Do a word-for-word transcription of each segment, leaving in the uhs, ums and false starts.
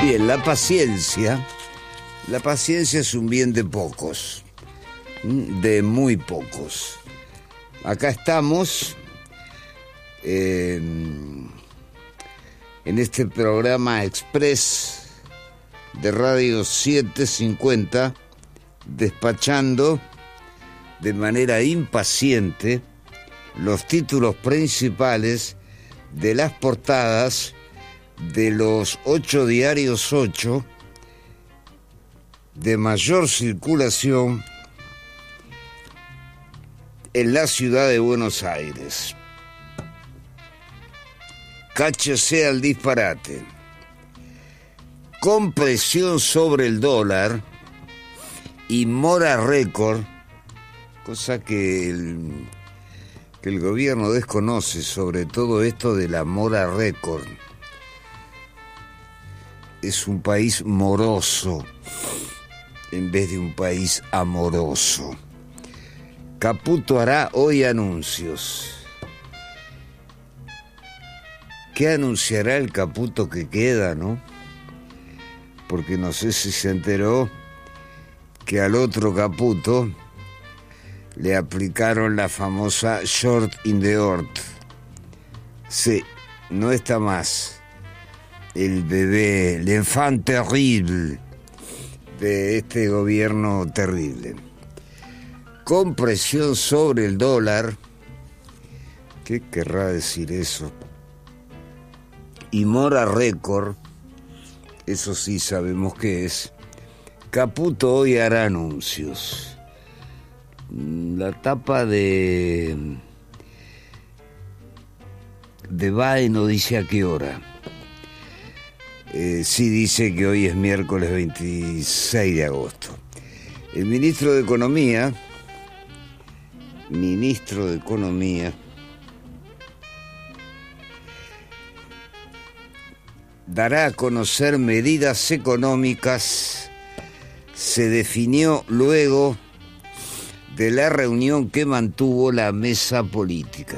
Bien, la paciencia, la paciencia es un bien de pocos, de muy pocos. Acá estamos eh, en este programa Express de Radio setecientos cincuenta, despachando de manera impaciente los títulos principales de las portadas de los ocho diarios ocho de mayor circulación en la ciudad de Buenos Aires. Cáchese al disparate. Con presión sobre el dólar y mora récord, cosa que el, que el gobierno desconoce, sobre todo esto de la mora récord. Es un país moroso en vez de un país amoroso. Caputo hará hoy anuncios. ¿Qué anunciará el Caputo que queda, no? Porque no sé si se enteró que al otro Caputo le aplicaron la famosa short in the earth. Sí, no está más el bebé, el enfant terrible de este gobierno terrible. Con presión sobre el dólar, ¿qué querrá decir eso? Y mora récord, eso sí sabemos qué es. Caputo hoy hará anuncios. La tapa de de V A E no dice a qué hora. Eh, sí dice que hoy es miércoles veintiséis de agosto. El ministro de Economía, ministro de Economía, dará a conocer medidas económicas. Se definió luego de la reunión que mantuvo la mesa política.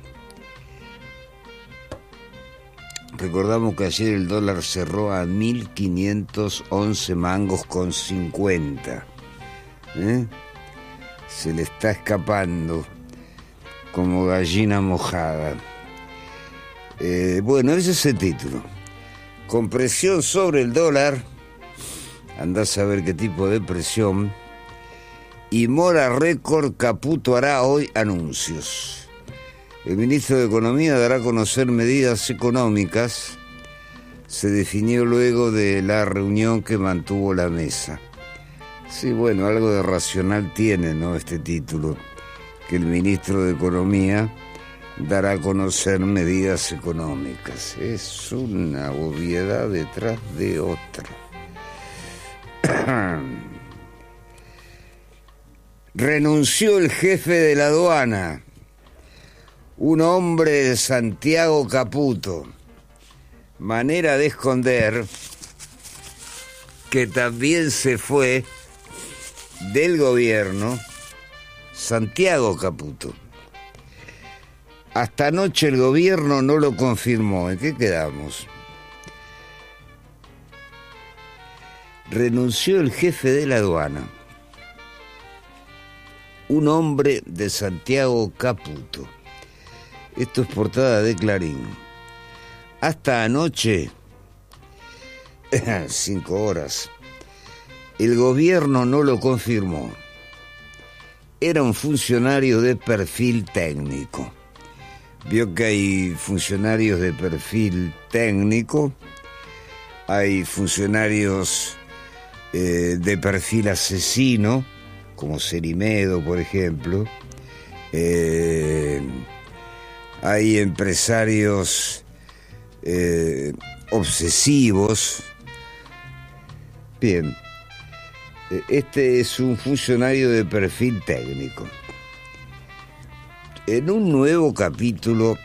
Recordamos que ayer el dólar cerró a mil quinientos once mangos con cincuenta. ¿Eh? Se le está escapando como gallina mojada. Eh, bueno, ese es el título. Con presión sobre el dólar, andá a saber qué tipo de presión, y mora récord, Caputo hará hoy anuncios. El ministro de Economía dará a conocer medidas económicas. Se definió luego de la reunión que mantuvo la mesa. Sí, bueno, algo de racional tiene, ¿no?, este título, que el ministro de Economía dará a conocer medidas económicas. Es una obviedad detrás de otra. Renunció el jefe de la aduana, un hombre de Santiago Caputo. Manera de esconder que también se fue del gobierno Santiago Caputo. Hasta anoche el gobierno no lo confirmó. ¿En qué quedamos? Renunció el jefe de la aduana, un hombre de Santiago Caputo. Esto es portada de Clarín. Hasta anoche, cinco horas, el gobierno no lo confirmó. Era un funcionario de perfil técnico. Vio que hay funcionarios de perfil técnico, hay funcionarios eh, de perfil asesino, como Cerimedo, por ejemplo. Eh, hay empresarios eh, obsesivos. Bien, este es un funcionario de perfil técnico. En un nuevo capítulo,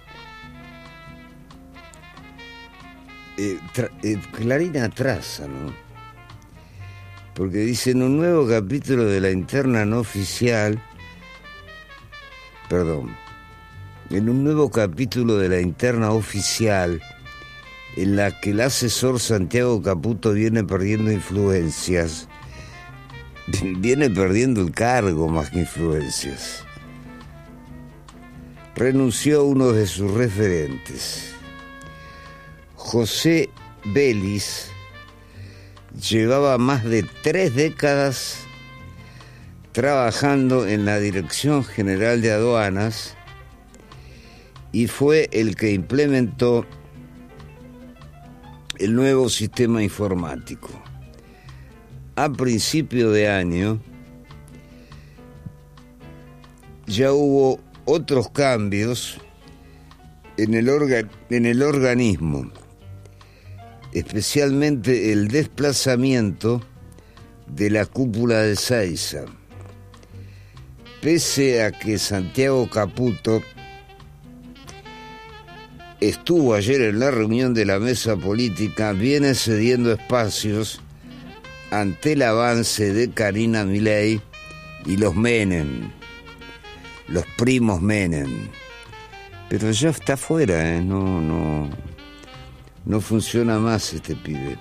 eh, tra- eh, Clarín atrasa, ¿no? Porque dice, en un nuevo capítulo de la interna no oficial, perdón, en un nuevo capítulo de la interna oficial, en la que el asesor Santiago Caputo viene perdiendo influencias, viene perdiendo el cargo más que influencias. Renunció uno de sus referentes. José Vélez llevaba más de tres décadas trabajando en la Dirección General de Aduanas y fue el que implementó el nuevo sistema informático. A principio de año ya hubo otros cambios en el, orga, en el organismo, especialmente el desplazamiento de la cúpula de Seiza. Pese a que Santiago Caputo estuvo ayer en la reunión de la mesa política, viene cediendo espacios ante el avance de Karina Milei y los Menem, los primos Menem. Pero ya está fuera, ¿eh? no, no, no funciona más este pibe.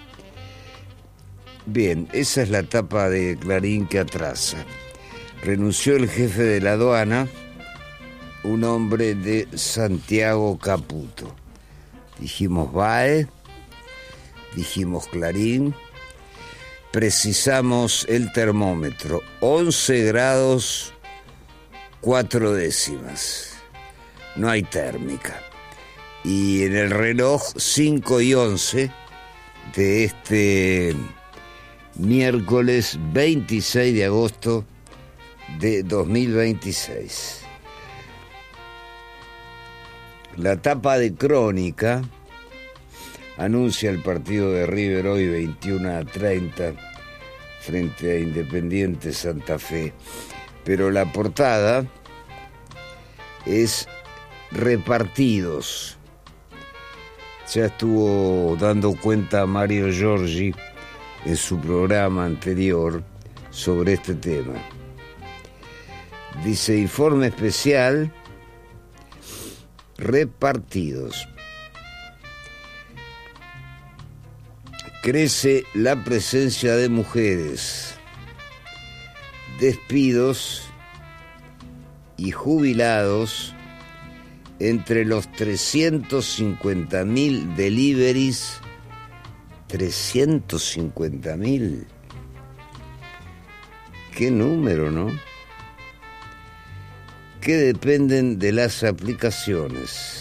Bien, esa es la tapa de Clarín que atrasa. Renunció el jefe de la aduana, un hombre de Santiago Caputo. Dijimos B A E, dijimos Clarín, precisamos el termómetro, once grados cuatro décimas. No hay térmica. Y en el reloj cinco y once de este miércoles veintiséis de agosto de dos mil veintiséis. La tapa de Crónica anuncia el partido de River hoy veintiuno a treinta frente a Independiente Santa Fe, pero la portada es repartidos. Ya estuvo dando cuenta Mario Giorgi en su programa anterior sobre este tema. Dice: informe especial, repartidos. Crece la presencia de mujeres, despidos y jubilados entre los trescientos cincuenta mil deliveries. trescientos cincuenta mil. Qué número, ¿no? Que dependen de las aplicaciones.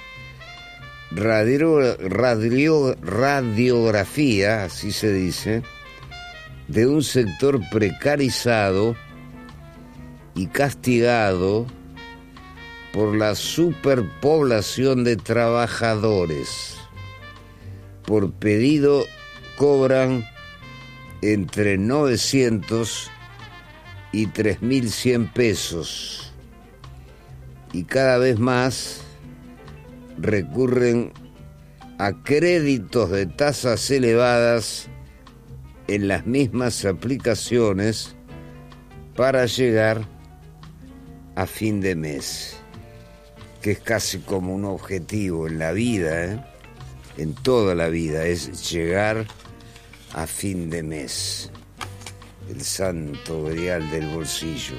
Radio, radio, radiografía, así se dice, de un sector precarizado y castigado por la superpoblación de trabajadores. Por pedido cobran entre novecientos y tres mil cien pesos. Y cada vez más recurren a créditos de tasas elevadas en las mismas aplicaciones para llegar a fin de mes, que es casi como un objetivo en la vida, ¿eh? En toda la vida, es llegar a fin de mes, el santo grial del bolsillo.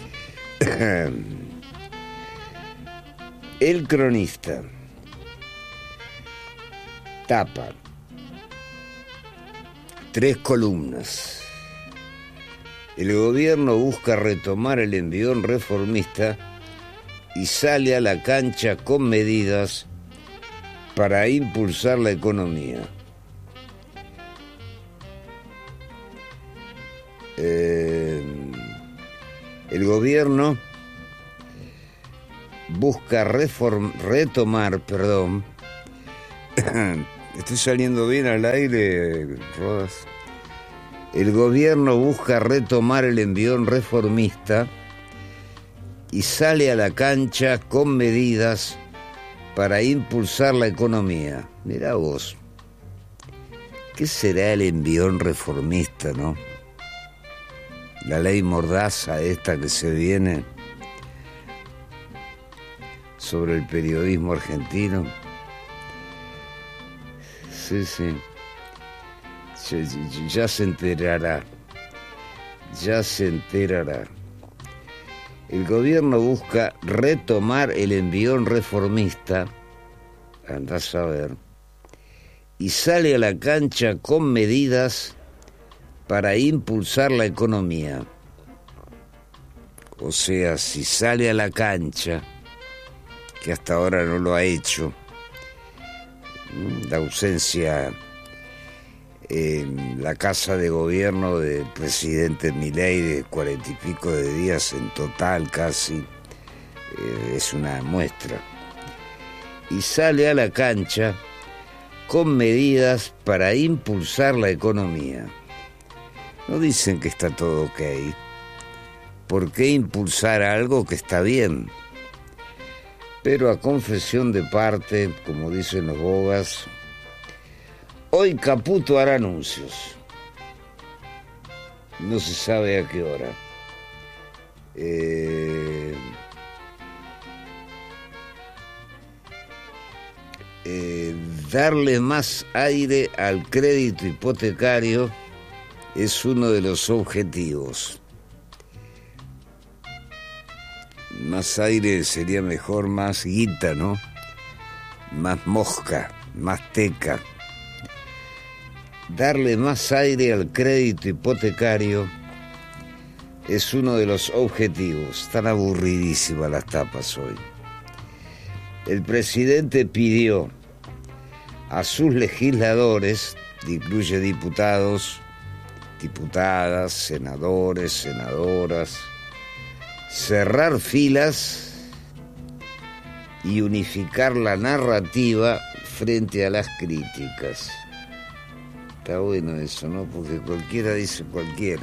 El Cronista, tapa, tres columnas. El gobierno busca retomar el envión reformista y sale a la cancha con medidas para impulsar la economía. Eh, el gobierno busca reform, retomar, perdón, estoy saliendo bien al aire, Rodas. El gobierno busca retomar el envión reformista y sale a la cancha con medidas para impulsar la economía. Mirá vos, ¿qué será el envión reformista, no? La ley mordaza esta que se viene sobre el periodismo argentino. sí, sí. Ya, ya se enterará. Ya se enterará. El gobierno busca retomar el envión reformista, andás a ver, y sale a la cancha con medidas para impulsar la economía. O sea, si sale a la cancha, que hasta ahora no lo ha hecho, la ausencia en la casa de gobierno del presidente Milei de cuarenta y pico de días en total casi, eh, es una muestra. Y sale a la cancha con medidas para impulsar la economía. No dicen que está todo ok. ¿Por qué impulsar algo que está bien? Pero a confesión de parte, como dicen los bogas, hoy Caputo hará anuncios. No se sabe a qué hora. Eh, eh, darle más aire al crédito hipotecario es uno de los objetivos. Más aire sería mejor, más guita, ¿no? Más mosca, más teca. Darle más aire al crédito hipotecario es uno de los objetivos. Están aburridísimas las tapas hoy. El presidente pidió a sus legisladores, incluye diputados, diputadas, senadores, senadoras, cerrar filas y unificar la narrativa frente a las críticas. Está bueno eso, ¿no? Porque cualquiera dice cualquiera.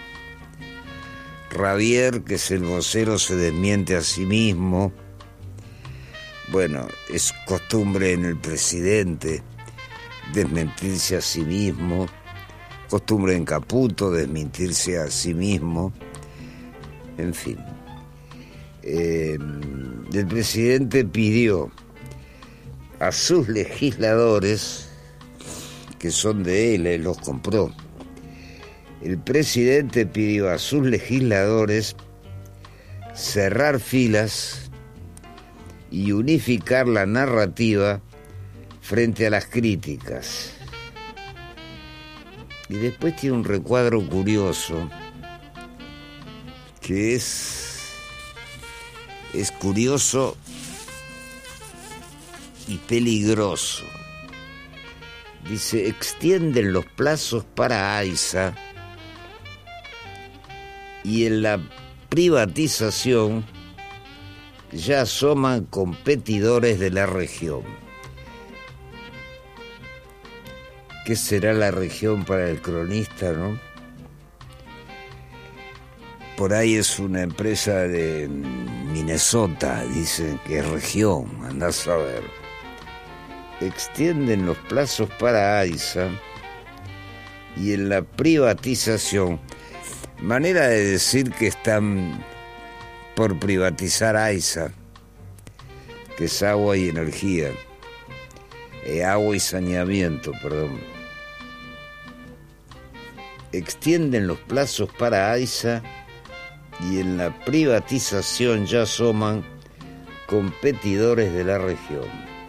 Javier, que es el vocero, se desmiente a sí mismo. Bueno, es costumbre en el presidente desmentirse a sí mismo. Costumbre en Caputo desmentirse a sí mismo. En fin. Eh, el presidente pidió a sus legisladores, que son de él, él los compró. El presidente pidió a sus legisladores cerrar filas y unificar la narrativa frente a las críticas. Y después tiene un recuadro curioso, que es, es curioso y peligroso. Dice, extienden los plazos para AISA y en la privatización ya asoman competidores de la región. ¿Qué será la región para el cronista, no? Por ahí es una empresa de Minnesota, dicen que es región, andás a ver. Extienden los plazos para AISA y en la privatización, manera de decir que están por privatizar AISA, que es agua y energía, eh, agua y saneamiento, perdón. Extienden los plazos para AISA y en la privatización ya asoman competidores de la región.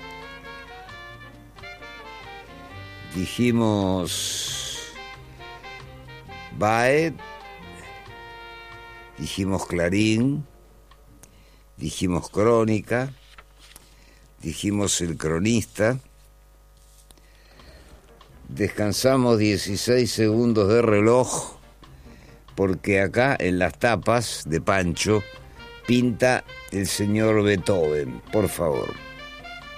Dijimos B A E, dijimos Clarín, dijimos Crónica, dijimos El Cronista. Descansamos dieciséis segundos de reloj porque acá en las tapas de Pancho pinta el señor Beethoven, por favor.